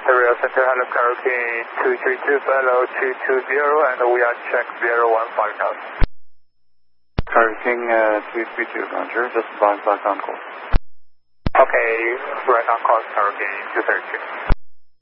Area Center, hello, Hurricane 232, fellow 220, and we are check 015,000. Hurricane 232, Roger, just back on course. Okay, right on course, Hurricane 232.